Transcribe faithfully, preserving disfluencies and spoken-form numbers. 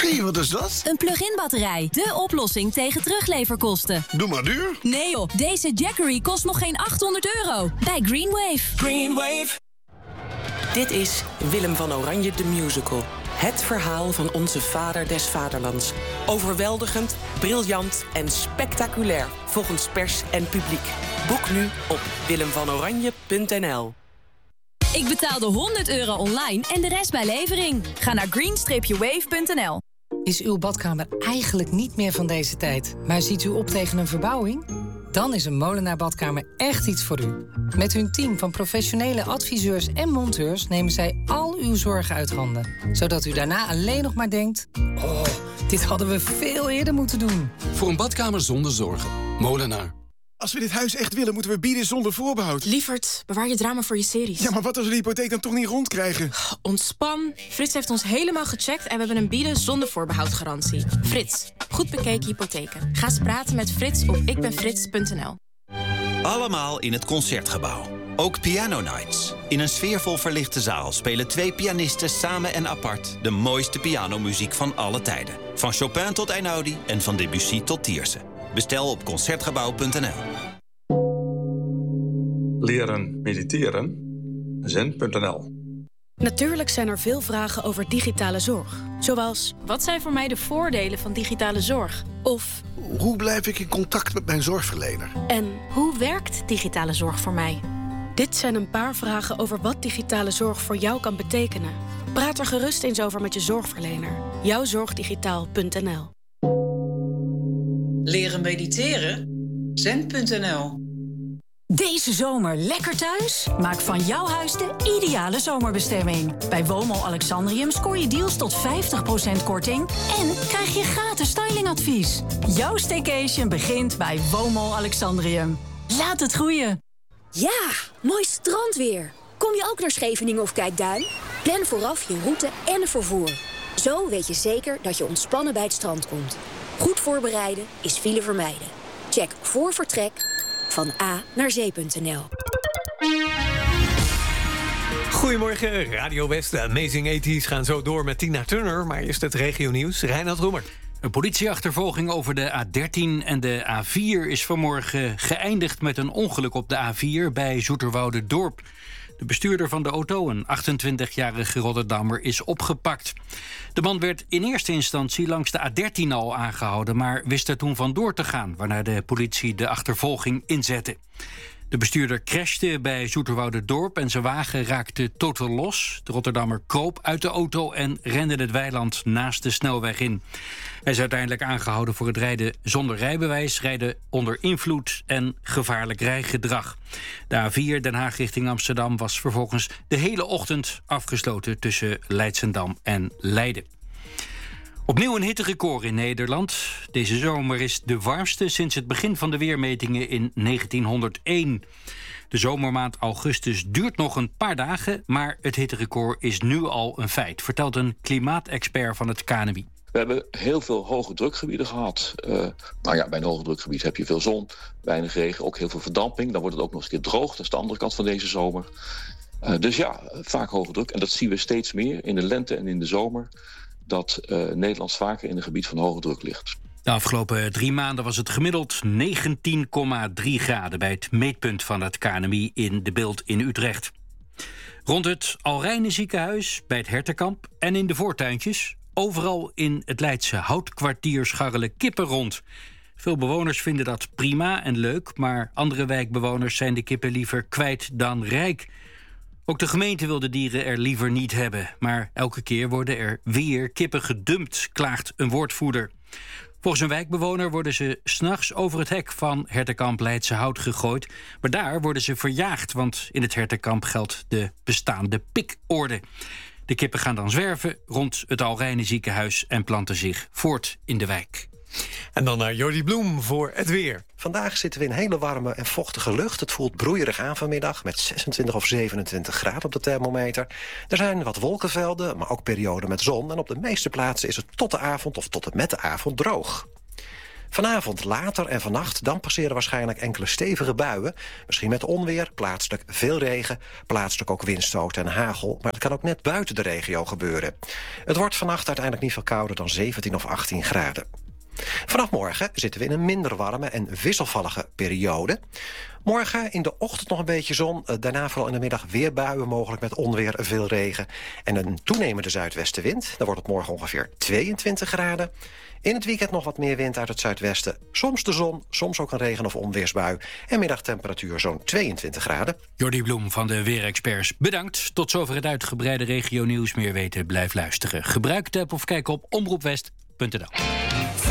Jackery, wat is dat? Een plug-in batterij. De oplossing tegen terugleverkosten. Doe maar duur. Nee joh, deze Jackery kost nog geen achthonderd euro. Bij Greenwave. Greenwave. Dit is Willem van Oranje de Musical. Het verhaal van onze vader des vaderlands. Overweldigend, briljant en spectaculair. Volgens pers en publiek. Boek nu op willem van oranje punt n l. Ik betaalde honderd euro online en de rest bij levering. Ga naar green wave punt n l. Is uw badkamer eigenlijk niet meer van deze tijd, maar ziet u op tegen een verbouwing? Dan is een Molenaar badkamer echt iets voor u. Met hun team van professionele adviseurs en monteurs nemen zij al uw zorgen uit handen. Zodat u daarna alleen nog maar denkt: oh, dit hadden we veel eerder moeten doen. Voor een badkamer zonder zorgen. Molenaar. Als we dit huis echt willen, moeten we bieden zonder voorbehoud. Lievert, bewaar je drama voor je series. Ja, maar wat als we de hypotheek dan toch niet rondkrijgen? Ontspan. Frits heeft ons helemaal gecheckt en we hebben een bieden zonder voorbehoud garantie. Frits, goed bekeken hypotheken. Ga eens praten met Frits op ikbenfrits punt n l. Allemaal in het Concertgebouw. Ook Piano Nights. In een sfeervol verlichte zaal spelen twee pianisten samen en apart de mooiste pianomuziek van alle tijden. Van Chopin tot Einaudi en van Debussy tot Tiersen. Bestel op concertgebouw punt n l. Leren mediteren. zen punt n l. Natuurlijk zijn er veel vragen over digitale zorg. Zoals, wat zijn voor mij de voordelen van digitale zorg? Of, hoe blijf ik in contact met mijn zorgverlener? En, hoe werkt digitale zorg voor mij? Dit zijn een paar vragen over wat digitale zorg voor jou kan betekenen. Praat er gerust eens over met je zorgverlener. jouwzorgdigitaal punt n l. Leren mediteren? zen punt n l. Deze zomer lekker thuis? Maak van jouw huis de ideale zomerbestemming. Bij Womo Alexandrium scoor je deals tot vijftig procent korting en krijg je gratis stylingadvies. Jouw staycation begint bij Womo Alexandrium. Laat het groeien. Ja, mooi strandweer. Kom je ook naar Scheveningen of Kijkduin? Plan vooraf je route en het vervoer. Zo weet je zeker dat je ontspannen bij het strand komt. Goed voorbereiden is file vermijden. Check voor vertrek van A naar zee punt n l. Goedemorgen, Radio West. De Amazing eighties gaan zo door met Tina Turner. Maar eerst het regionieuws. Reinhard Roemer. Een politieachtervolging over de A dertien en de A vier is vanmorgen geëindigd met een ongeluk op de A vier bij Zoeterwoude-Dorp. De bestuurder van de auto, een achtentwintigjarige Rotterdammer, is opgepakt. De man werd in eerste instantie langs de A dertien al aangehouden, maar wist er toen vandoor te gaan, waarna de politie de achtervolging inzette. De bestuurder crashte bij Zoeterwoude-Dorp en zijn wagen raakte totaal los. De Rotterdammer kroop uit de auto en rende het weiland naast de snelweg in. Hij is uiteindelijk aangehouden voor het rijden zonder rijbewijs, rijden onder invloed en gevaarlijk rijgedrag. De A vier Den Haag richting Amsterdam was vervolgens de hele ochtend afgesloten tussen Leidschendam en Leiden. Opnieuw een hitterecord in Nederland. Deze zomer is de warmste sinds het begin van de weermetingen in negentienhonderdéén. De zomermaand augustus duurt nog een paar dagen, maar het hitterecord is nu al een feit, vertelt een klimaatexpert van het K N M I. We hebben heel veel hoge drukgebieden gehad. Uh, nou ja, bij een hoge drukgebied heb je veel zon, weinig regen, ook heel veel verdamping. Dan wordt het ook nog eens een keer droog, dat is de andere kant van deze zomer. Uh, dus ja, vaak hoge druk. En dat zien we steeds meer in de lente en in de zomer, dat uh, Nederland vaker in een gebied van hoge druk ligt. De afgelopen drie maanden was het gemiddeld negentien komma drie graden... bij het meetpunt van het K N M I in De Bilt in Utrecht. Rond het Alrijne ziekenhuis, bij het Hertenkamp en in de voortuintjes, overal in het Leidse Houtkwartier scharrelen kippen rond. Veel bewoners vinden dat prima en leuk, maar andere wijkbewoners zijn de kippen liever kwijt dan rijk. Ook de gemeente wil de dieren er liever niet hebben. Maar elke keer worden er weer kippen gedumpt, klaagt een woordvoerder. Volgens een wijkbewoner worden ze 's nachts over het hek van Hertenkamp Leidse Hout gegooid. Maar daar worden ze verjaagd, want in het Hertenkamp geldt de bestaande pikorde. De kippen gaan dan zwerven rond het Alrijne ziekenhuis en planten zich voort in de wijk. En dan naar Jordi Bloem voor het weer. Vandaag zitten we in hele warme en vochtige lucht. Het voelt broeierig aan vanmiddag met zesentwintig of zevenentwintig graden op de thermometer. Er zijn wat wolkenvelden, maar ook perioden met zon. En op de meeste plaatsen is het tot de avond of tot en met de avond droog. Vanavond later en vannacht dan passeren waarschijnlijk enkele stevige buien. Misschien met onweer, plaatselijk veel regen, plaatselijk ook windstoten en hagel. Maar het kan ook net buiten de regio gebeuren. Het wordt vannacht uiteindelijk niet veel kouder dan zeventien of achttien graden. Vanaf morgen zitten we in een minder warme en wisselvallige periode. Morgen in de ochtend nog een beetje zon. Daarna vooral in de middag weer buien, mogelijk met onweer, veel regen. En een toenemende zuidwestenwind. Dan wordt het morgen ongeveer tweeëntwintig graden. In het weekend nog wat meer wind uit het zuidwesten. Soms de zon, soms ook een regen- of onweersbui. En middagtemperatuur zo'n tweeëntwintig graden. Jordi Bloem van de Weerexperts, bedankt. Tot zover het uitgebreide regionieuws. Meer weten, blijf luisteren. Gebruik de app of kijk op omroepwest punt n l.